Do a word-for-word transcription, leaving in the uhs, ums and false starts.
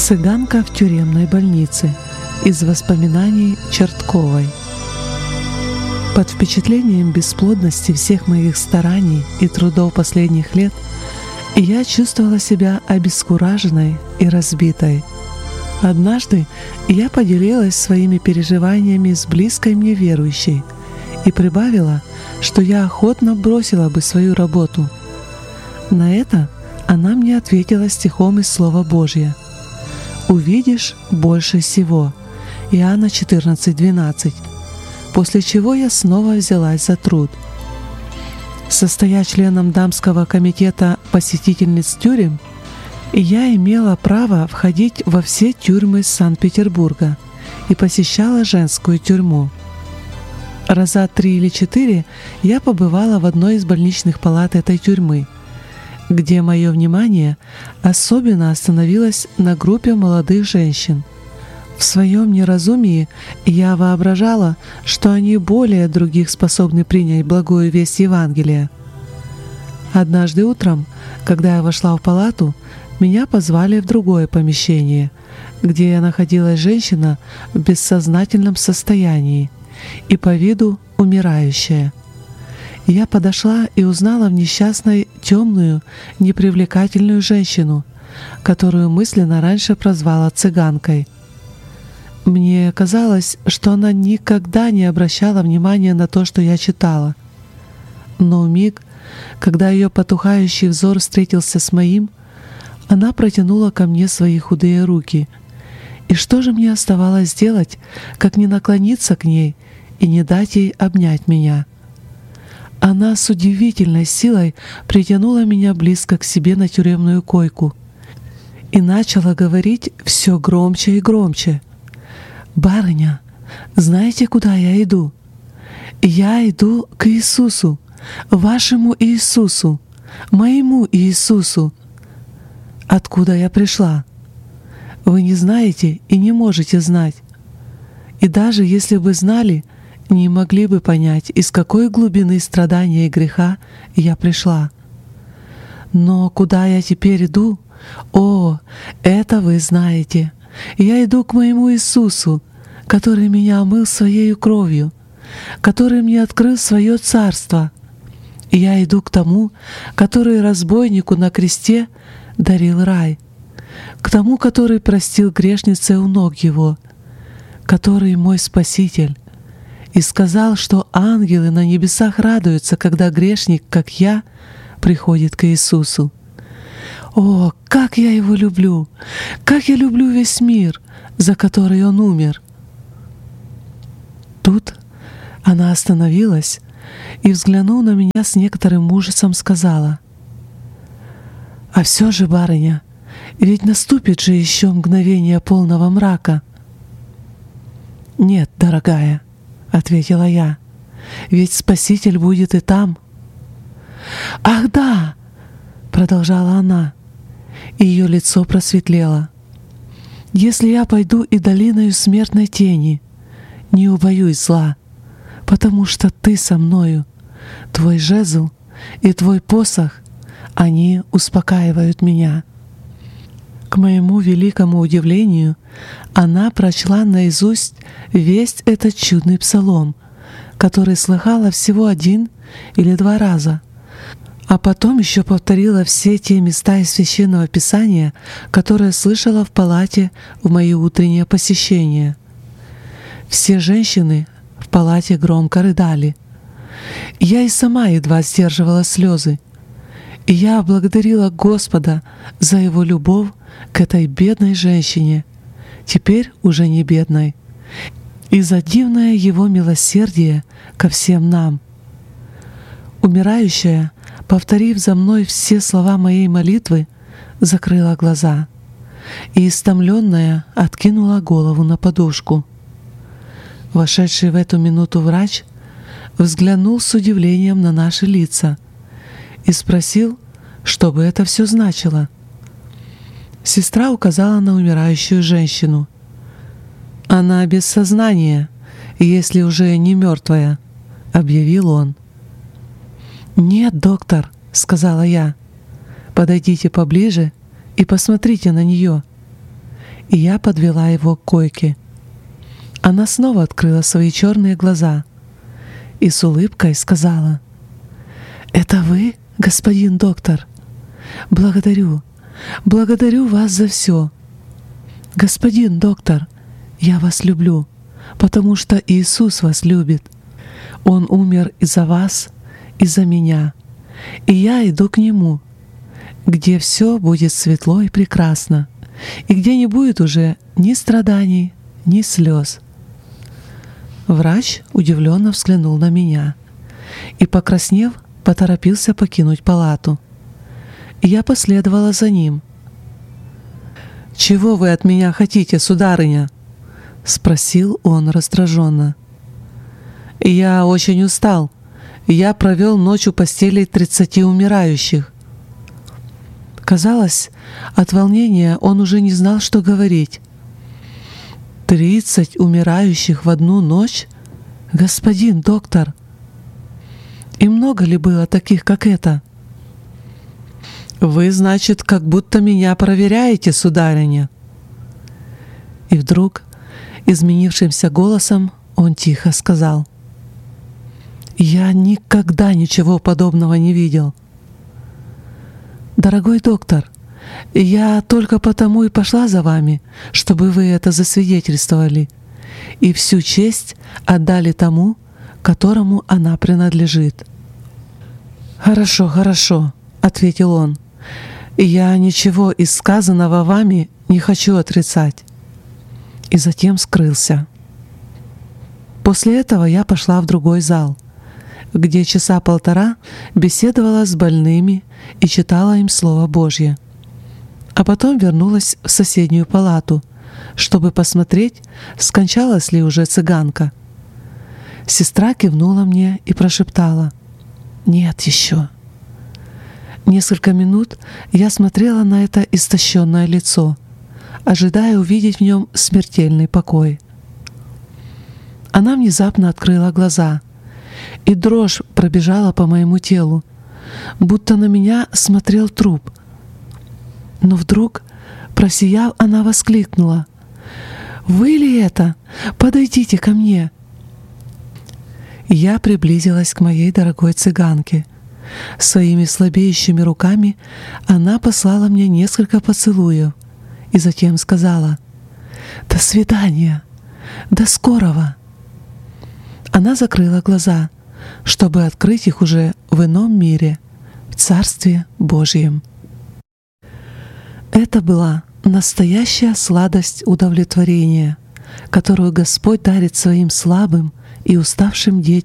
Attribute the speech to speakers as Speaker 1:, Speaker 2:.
Speaker 1: Цыганка в тюремной больнице. Из воспоминаний Чертковой. Под впечатлением бесплодности всех моих стараний и трудов последних лет я чувствовала себя обескураженной и разбитой. Однажды я поделилась своими переживаниями с близкой мне верующей и прибавила, что я охотно бросила бы свою работу. На это она мне ответила стихом из Слова Божьего: «Увидишь больше всего». Иоанна четырнадцать двенадцать. После чего я снова взялась за труд. Состоя членом дамского комитета посетительниц тюрем, я имела право входить во все тюрьмы Санкт-Петербурга и посещала женскую тюрьму. Раза три или четыре я побывала в одной из больничных палат этой тюрьмы, где мое внимание особенно остановилось на группе молодых женщин. В своем неразумии я воображала, что они более других способны принять благую весть Евангелия. Однажды утром, когда я вошла в палату, меня позвали в другое помещение, где находилась женщина в бессознательном состоянии и по виду умирающая. Я подошла и узнала в несчастной темную, непривлекательную женщину, которую мысленно раньше прозвала цыганкой. Мне казалось, что она никогда не обращала внимания на то, что я читала. Но в миг, когда ее потухающий взор встретился с моим, она протянула ко мне свои худые руки. И что же мне оставалось делать, как не наклониться к ней и не дать ей обнять меня? Она с удивительной силой притянула меня близко к себе на тюремную койку и начала говорить все громче и громче: «Барыня, знаете, куда я иду? Я иду к Иисусу, вашему Иисусу, моему Иисусу. Откуда я пришла? Вы не знаете и не можете знать. И даже если бы знали, не могли бы понять, из какой глубины страдания и греха я пришла. Но куда я теперь иду? О, это вы знаете. Я иду к моему Иисусу, который меня омыл своей кровью, который мне открыл свое царство. И я иду к тому, который разбойнику на кресте дарил рай, к тому, который простил грешнице у ног его, который мой Спаситель, и сказал, что ангелы на небесах радуются, когда грешник, как я, приходит к Иисусу. О, как я его люблю! Как я люблю весь мир, за который он умер!» Тут она остановилась и, взглянув на меня с некоторым ужасом, сказала: «А все же, барыня, ведь наступит же еще мгновение полного мрака». «Нет, дорогая», — ответила я, — «ведь Спаситель будет и там». «Ах да!» — продолжала она, и ее лицо просветлело. «Если я пойду и долиною смертной тени, не убоюсь зла, потому что ты со мною, твой жезл и твой посох, они успокаивают меня». К моему великому удивлению, она прочла наизусть весь этот чудный псалом, который слыхала всего один или два раза, а потом еще повторила все те места из Священного Писания, которые слышала в палате в мои утренние посещения. Все женщины в палате громко рыдали. Я и сама едва сдерживала слезы. И я благодарила Господа за Его любовь к этой бедной женщине, теперь уже не бедной, и за дивное Его милосердие ко всем нам. Умирающая, повторив за мной все слова моей молитвы, закрыла глаза и, истомленная, откинула голову на подушку. Вошедший в эту минуту врач взглянул с удивлением на наши лица и спросил, что бы это все значило. Сестра указала на умирающую женщину. «Она без сознания, если уже не мертвая», — объявил он. «Нет, доктор», — сказала я, — «подойдите поближе и посмотрите на нее». и я подвела его к койке. Она снова открыла свои черные глаза и с улыбкой сказала: «Это вы, господин доктор? Благодарю, благодарю вас за все. Господин доктор, я вас люблю, потому что Иисус вас любит. Он умер и за вас, и за меня, и я иду к Нему, где все будет светло и прекрасно, и где не будет уже ни страданий, ни слез». Врач удивленно взглянул на меня и, покраснев, поторопился покинуть палату. Я последовала за ним. «Чего вы от меня хотите, сударыня?» — спросил он раздраженно. «Я очень устал. Я провел ночь у постелей тридцати умирающих». Казалось, от волнения он уже не знал, что говорить. «Тридцать умирающих в одну ночь? Господин доктор! И много ли было таких, как это?» «Вы, значит, как будто меня проверяете, сударыня». И вдруг, изменившимся голосом, он тихо сказал: «Я никогда ничего подобного не видел. Дорогой доктор, я только потому и пошла за вами, чтобы вы это засвидетельствовали, и всю честь отдали тому, которому она принадлежит». «Хорошо, хорошо», — ответил он. «Я ничего из сказанного вами не хочу отрицать». И затем скрылся. После этого я пошла в другой зал, где часа полтора беседовала с больными и читала им Слово Божье. А потом вернулась в соседнюю палату, чтобы посмотреть, скончалась ли уже цыганка. Сестра кивнула мне и прошептала: «Нет еще». Несколько минут я смотрела на это истощенное лицо, ожидая увидеть в нем смертельный покой. Она внезапно открыла глаза, и дрожь пробежала по моему телу, будто на меня смотрел труп. Но вдруг, просияв, она воскликнула: «Вы ли это? Подойдите ко мне!» Я приблизилась к моей дорогой цыганке. Своими слабеющими руками она послала мне несколько поцелуев и затем сказала: «До свидания! До скорого!» Она закрыла глаза, чтобы открыть их уже в ином мире, в Царстве Божьем. Это была настоящая сладость удовлетворения, которую Господь дарит своим слабым и уставшим детям